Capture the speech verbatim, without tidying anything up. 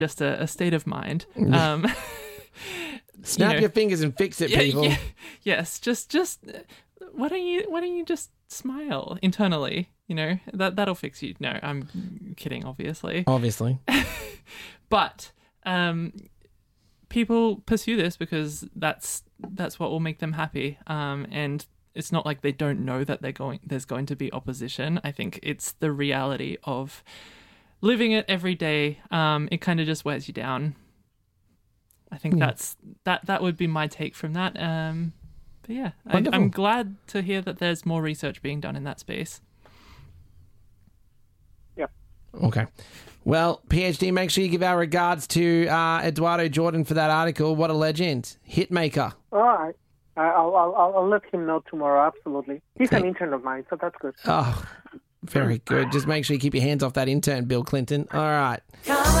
just a, a state of mind. Um, Snap you know, your fingers and fix it, yeah, people. yeah, yes, just just why don't you why don't you just smile internally? You know, that that'll fix you. No, I'm kidding, obviously. Obviously. But um, people pursue this because that's that's what will make them happy. Um, and it's not like they don't know that they're going. There's going to be opposition. I think it's the reality of living it every day. Um, it kind of just wears you down. I think Yeah. that's that. That would be my take from that. Um, but yeah, I, Wonderful. I'm glad to hear that there's more research being done in that space. Yep. Okay. Well, PhD, make sure you give our regards to uh, Eduardo Jordan for that article. What a legend. Hitmaker. All right. I- I'll, I'll, I'll I'll let him know tomorrow, absolutely. He's Thank- an intern of mine, so that's good. Oh, very good. Just make sure you keep your hands off that intern, Bill Clinton. All right.